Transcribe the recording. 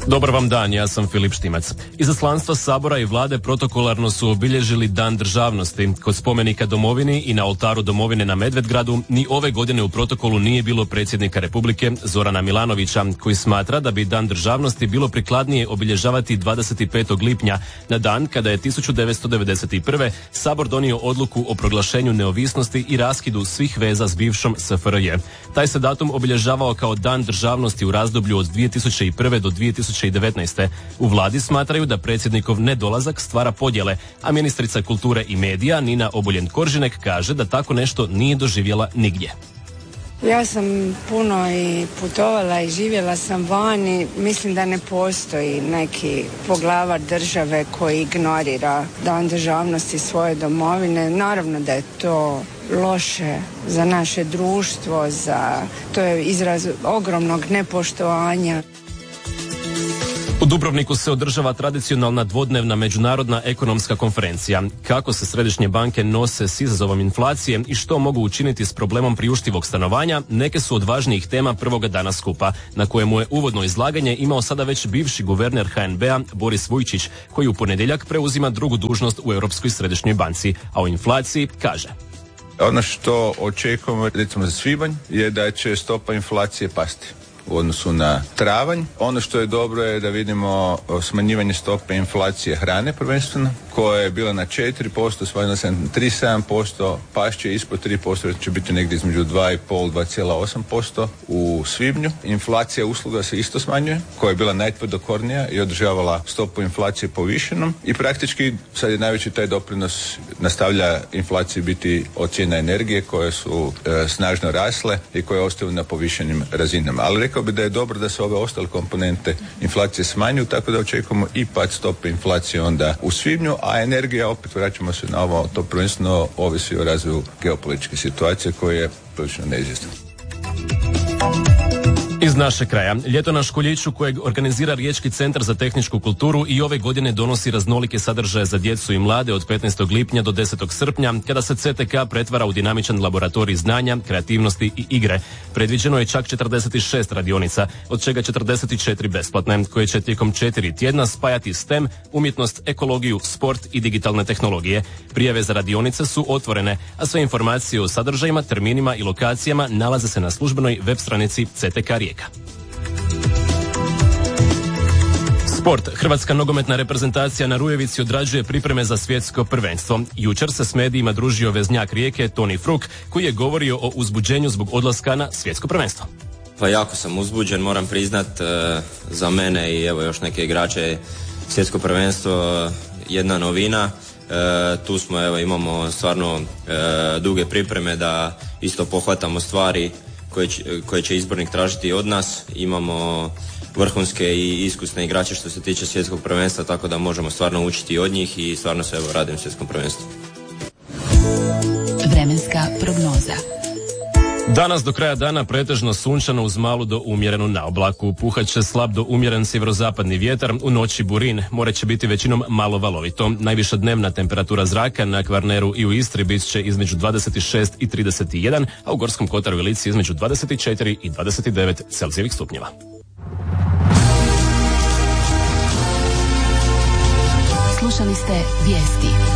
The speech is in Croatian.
Dobar vam dan, ja sam Filip Štimac. Izaslanstva Sabora i vlade protokolarno su obilježili Dan državnosti. Kod spomenika domovini i na oltaru domovine na Medvedgradu ni ove godine u protokolu nije bilo predsjednika Republike Zorana Milanovića, koji smatra da bi Dan državnosti bilo prikladnije obilježavati 25. lipnja, na dan kada je 1991. Sabor donio odluku o proglašenju neovisnosti i raskidu svih veza s bivšom SFRJ. Taj se datum obilježavao kao Dan državnosti u razdoblju od 2001. do 2019. U vladi smatraju da predsjednikov nedolazak stvara podjele, a ministrica kulture i medija Nina Obuljen-Koržinek kaže da tako nešto nije doživjela nigdje. Ja sam puno i putovala i živjela sam vani. Mislim da ne postoji neki poglavar države koji ignorira Dan državnosti svoje domovine. Naravno da je to loše za naše društvo, to je izraz ogromnog nepoštovanja. U Dubrovniku se održava tradicionalna dvodnevna međunarodna ekonomska konferencija. Kako se središnje banke nose s izazovom inflacije i što mogu učiniti s problemom priuštivog stanovanja, neke su od važnijih tema prvoga dana skupa, na kojemu je uvodno izlaganje imao sada već bivši guverner HNB-a Boris Vujčić, koji u ponedjeljak preuzima drugu dužnost u Europskoj središnjoj banci, a o inflaciji kaže: Ono što očekujemo recimo za svibanj je da će stopa inflacije pasti u odnosu na travanj. Ono što je dobro je da vidimo smanjivanje stope inflacije hrane prvenstveno, koja je bila na 4%, smanjila se na 3,7%, pašće ispod 3%, jer će biti negdje između 2,5-2,8% u svibnju. Inflacija usluga se isto smanjuje, koja je bila najtvrdokornija i održavala stopu inflacije povišenom i praktički sad je najveći taj doprinos nastavlja inflaciji biti od cijena energije koje su snažno rasle i koje ostaju na povišenim razinama. Ali rekao bi da je dobro da se ove ostale komponente inflacije smanjuju, tako da očekujemo i pad stope inflacije onda u svibnju, a energija, opet vraćamo se na ovo, to prvenstveno ovisi o razvoju geopolitičke situacije koja je prilično neizvjesna. Iz našeg kraja. Ljeto na Školjiću, kojeg organizira Riječki centar za tehničku kulturu, i ove godine donosi raznolike sadržaje za djecu i mlade od 15. lipnja do 10. srpnja, kada se CTK pretvara u dinamičan laboratorij znanja, kreativnosti i igre. Predviđeno je čak 46 radionica, od čega 44 besplatne, koje će tijekom 4 tjedna spajati STEM, umjetnost, ekologiju, sport i digitalne tehnologije. Prijave za radionice su otvorene, a sve informacije o sadržajima, terminima i lokacijama nalaze se na službenoj web stranici CTK Rijeka. Sport. Hrvatska nogometna reprezentacija na Rujevici odrađuje pripreme za svjetsko prvenstvo. Jučer se s medijima družio veznjak Rijeke Toni Fruk, koji je govorio o uzbuđenju zbog odlaska na svjetsko prvenstvo. Pa jako sam uzbuđen, moram priznat, za mene i evo još neke igrače svjetsko prvenstvo jedna novina. Tu smo, imamo stvarno duge pripreme da isto pohvatamo stvari koje će izbornik tražiti od nas. Imamo vrhunske i iskusne igrače što se tiče svjetskog prvenstva, tako da možemo stvarno učiti od njih i stvarno se radim svjetskom prvenstvu. Vremenska prognoza. Danas do kraja dana pretežno sunčano uz malu do umjerenu naoblaku. Puhat će slab do umjeren sjeverozapadni vjetar, u noći burin. More će biti većinom malo valovito. Najviša dnevna temperatura zraka na Kvarneru i u Istri bit će između 26 i 31, a u Gorskom kotaru i Lici između 24 i 29 Celzijevih stupnjeva. Slušali ste vijesti.